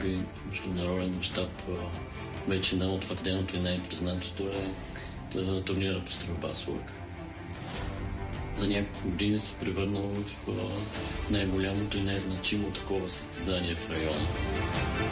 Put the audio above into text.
би международен мащаб вече най-утвърденото и най-признатото е турнира по стрелба с лък. За няколко години се превърнало в най-голямото и най-значимо такова състезание в района.